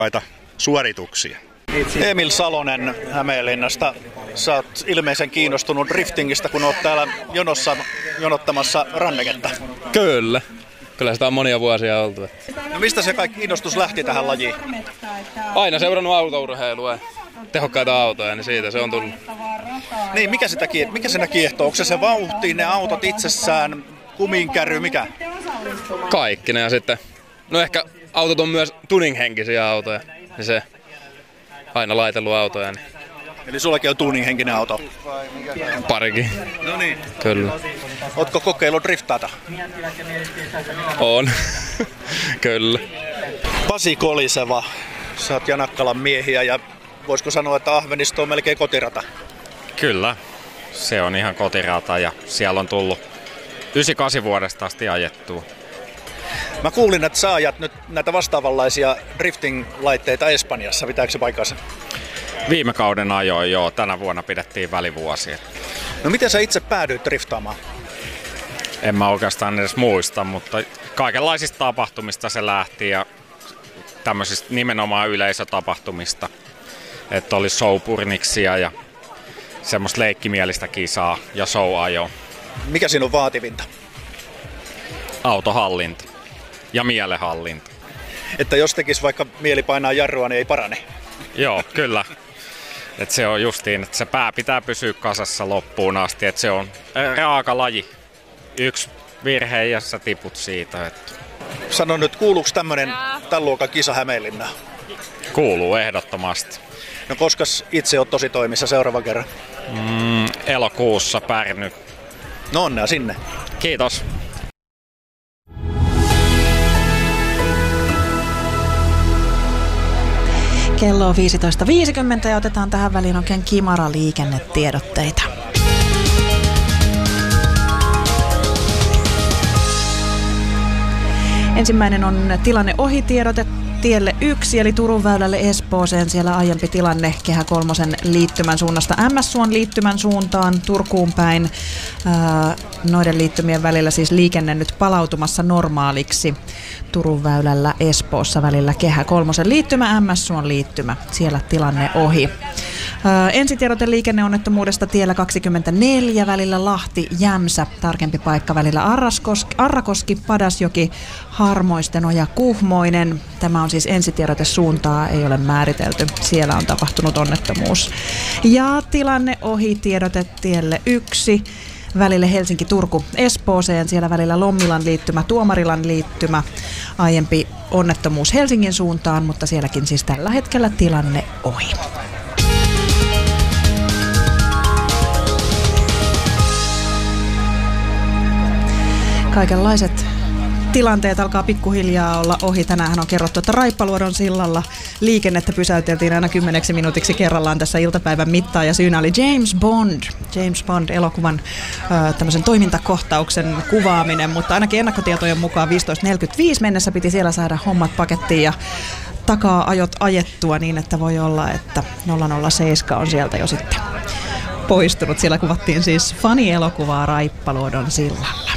suorituksia. Emil Salonen Hämeenlinnasta. Sä oot ilmeisen kiinnostunut driftingistä, kun oot täällä jonossa jonottamassa ranneketta. Kyllä. Kyllä sitä on monia vuosia oltu. No mistä se kaikki innostus lähti tähän lajiin? Aina seurannut autourheilua ja tehokkaita autoja, niin siitä se on tullut. Niin, mikä siinä kiehtoo? Onko se vauhti, ne autot itsessään, kuminkäry, mikä? Kaikki ne ja sitten, no ehkä autot on myös tuning-henkisiä autoja, niin se aina laitellut autoja. Niin. Eli sullakin on tuning-henkinen auto? Parikin. No niin. Kyllä. Ootko kokeillut driftata? On. Kyllä. Pasi Koliseva, sä oot Janakkalan miehiä ja voisiko sanoa, että Ahvenisto on melkein kotirata? Kyllä, se on ihan kotirata ja siellä on tullut 98 vuodesta asti ajettua. Mä kuulin, että sä ajat nyt näitä vastaavanlaisia drifting-laitteita Espanjassa, pitääkö se paikkansa? Viime kauden ajoin joo, tänä vuonna pidettiin välivuosia. No miten sä itse päädyit driftaamaan? En mä oikeastaan edes muista, mutta kaikenlaisista tapahtumista se lähti ja tämmöisistä nimenomaan yleisötapahtumista. Että oli showpurniksia ja semmoista leikkimielistä kisaa ja show-ajoa. Mikä siinä on vaativinta? Autohallinta ja mielenhallinta. Että jos tekisi vaikka mieli painaa jarrua, niin ei parane? Joo, kyllä. Et se on justiin, että se pää pitää pysyä kasassa loppuun asti, että se on raaka laji. Yksi virhe ja sä tiput siitä. Että. Sano nyt, kuuluuko tämmönen tämän luokan kisa Hämeenlinnaan? Kuuluu ehdottomasti. No koskas itse oot tosi toimissa seuraavan kerran? Elokuussa Pärny. No onnea sinne. Kiitos. Kello on 15.50 ja otetaan tähän väliin oikein kimara liikennetiedotteita. Ensimmäinen on tilanne ohitiedote tielle 1, eli Turun väylälle Espooseen. Siellä aiempi tilanne Kehä kolmosen liittymän suunnasta MS-suon liittymän suuntaan Turkuun päin. Noiden liittymien välillä siis liikenne nyt palautumassa normaaliksi. Turun väylällä Espoossa välillä Kehä kolmosen liittymä, MS-suon liittymä. Siellä tilanne ohi. Ensitiedote liikenneonnettomuudesta tiellä 24 välillä Lahti-Jämsä, tarkempi paikka välillä Arrakoski, Padasjoki, Harmoistenoja, Kuhmoinen. Tämä on siis ensitiedote, suuntaa ei ole määritelty. Siellä on tapahtunut onnettomuus. Ja tilanne ohi tiedote tielle 1. Välille Helsinki-Turku Espooseen, siellä välillä Lommilan liittymä, Tuomarilan liittymä. Aiempi onnettomuus Helsingin suuntaan, mutta sielläkin siis tällä hetkellä tilanne ohi. Kaikenlaiset tilanteet alkaa pikkuhiljaa olla ohi. Tänään on kerrottu, että Raippaluodon sillalla liikennettä pysäyteltiin aina 10 minuutiksi kerrallaan tässä iltapäivän mittaan. Ja syynä oli James Bond-elokuvan tämmöisen toimintakohtauksen kuvaaminen. Mutta ainakin ennakkotietojen mukaan 15.45 mennessä piti siellä saada hommat pakettiin ja takaa ajot ajettua niin, että voi olla, että 007 on sieltä jo sitten poistunut. Siellä kuvattiin siis fani-elokuvaa Raippaluodon sillalla.